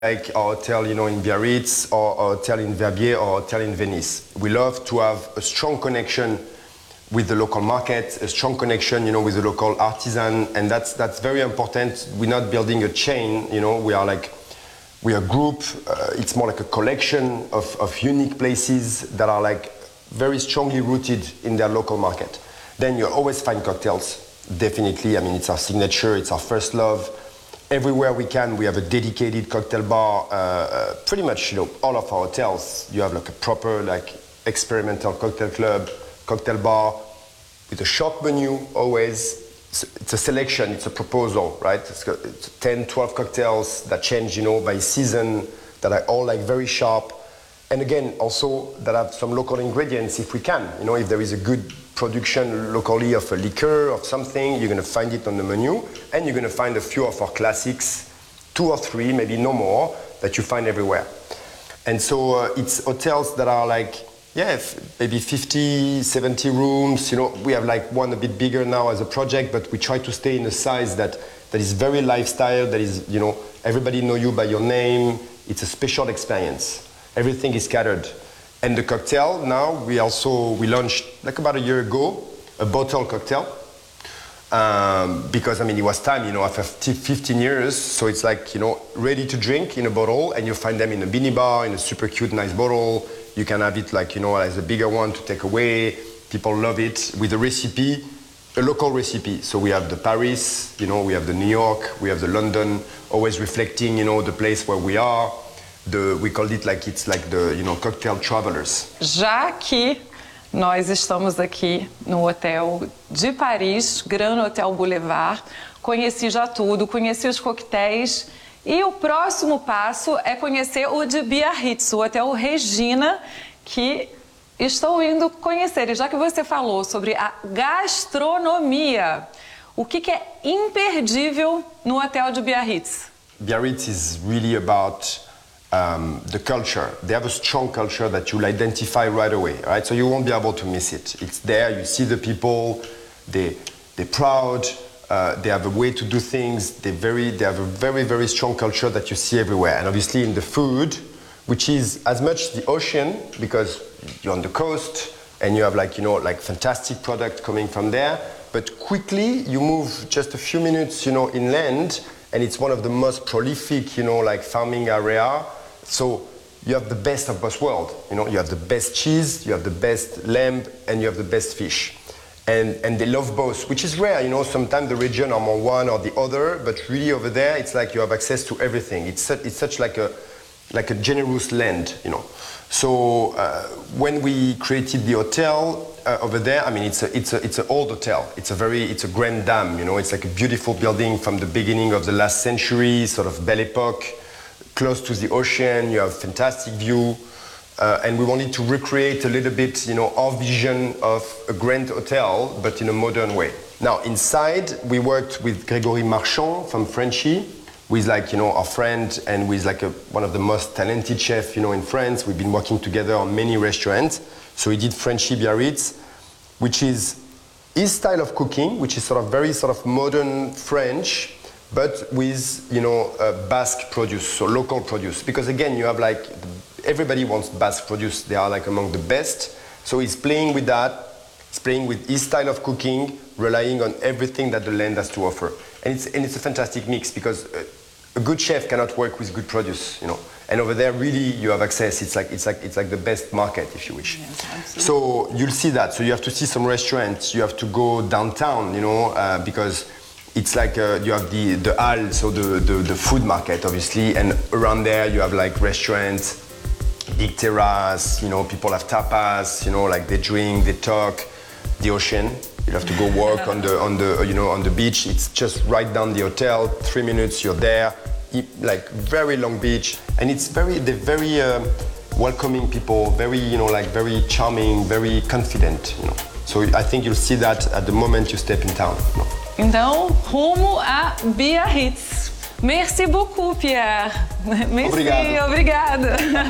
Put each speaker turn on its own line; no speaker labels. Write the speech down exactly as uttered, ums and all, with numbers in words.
like our hotel, you know, in Biarritz, or our hotel in Verbier, or hotel in Venice. We love to have a strong connection with the local market, a strong connection, you know, with the local artisan, and that's that's very important. We're not building a chain, you know. We are like, we are a group. Uh, it's more like a collection of, of unique places that are like very strongly rooted in their local market. Then you always find cocktails. Definitely, I mean, it's our signature. It's our first love. Everywhere we can, we have a dedicated cocktail bar. Uh, uh, pretty much, you know, all of our hotels, you have like a proper, like, experimental cocktail club, cocktail bar, with a short menu always. It's, it's a selection, it's a proposal, right? It's, got, it's ten, twelve cocktails that change, you know, by season, that are all like very sharp. And again, also that have some local ingredients if we can. You know, if there is a good production locally of a liquor, of something, you're gonna find it on the menu, and you're gonna find a few of our classics, two or three, maybe no more, that you find everywhere. And so uh, it's hotels that are like, yeah, maybe fifty, seventy rooms. You know, we have like one a bit bigger now as a project, but we try to stay in a size that, that is very lifestyle, that is, you know, everybody know you by your name. It's a special experience. Everything is catered. And the cocktail, now, we also, we launched like about a year ago, a bottle cocktail. Um, because, I mean, it was time, you know, after fifteen years, so it's like, you know, ready to drink in a bottle, and you find them in a beanie bar, in a super cute, nice bottle. You can have it like, you know, as a bigger one to take away. People love it with a recipe, a local recipe. So we have the Paris, you know, we have the New York, we have the London, always reflecting, you know, the place where we are. The, we called it like it's like the, you know, cocktail travelers.
Já que nós estamos aqui no hotel de Paris, Grand Hotel Boulevard, conheci já tudo, conheci os coquetéis, e o próximo passo é conhecer o de Biarritz, o Hotel Regina, que estou indo conhecer. E já que você falou sobre a gastronomia, o que, que é imperdível no Hotel de Biarritz?
Biarritz is really about Um, the culture. They have a strong culture that you'll identify right away, right? So you won't be able to miss it. It's there, you see the people, they, they're proud, uh, they have a way to do things, they very, they have a very, very strong culture that you see everywhere. And obviously in the food, which is as much the ocean, because you're on the coast, and you have like, you know, like fantastic product coming from there, but quickly you move just a few minutes, you know, inland, and it's one of the most prolific, you know, like farming area. So you have the best of both worlds. You know, you have the best cheese, you have the best lamb, and you have the best fish. And, and they love both, which is rare. You know, sometimes the region are more one or the other, but really over there, it's like you have access to everything. It's such, it's such like a, like a generous land, you know. So uh, when we created the hotel uh, over there, I mean, it's a, it's a, it's an old hotel. It's a very, it's a grand dame, you know. It's like a beautiful building from the beginning of the last century, sort of Belle Epoque, close to the ocean. You have fantastic view, uh, and we wanted to recreate a little bit, you know, our vision of a grand hotel, but in a modern way. Now inside, we worked with Grégory Marchand from Frenchy, who is like, you know, our friend, and who is like a, one of the most talented chefs, you know, in France. We've been working together on many restaurants. So he did Frenchy Biarritz, which is his style of cooking, which is sort of very sort of modern French, but with, you know, uh, Basque produce, so local produce. Because again, you have like, everybody wants Basque produce. They are like among the best. So he's playing with that. He's playing with his style of cooking, relying on everything that the land has to offer. And it's, and it's a fantastic mix, because uh, a good chef cannot work with good produce, you know. And over there, really, you have access. It's like, it's like, it's like the best market, if you wish.
Yes,
so you'll see that. So you have to see some restaurants. You have to go downtown, you know, uh, because it's like uh, you have the, the Halles, so the, the, the food market, obviously. And around there, you have like restaurants, big terrace, you know, people have tapas, you know, like they drink, they talk, the ocean. You have to go walk on the, on the, you know, on the beach. It's just right down the hotel. Three minutes, you're there. Like very long beach, and it's very, they're very uh, welcoming people. Very, you know, like very charming, very confident. You know, so I think you'll see that at the moment you step in town. You know?
Então, rumo a Biarritz. Merci beaucoup, Pierre. Merci,
Obrigado.
obrigada.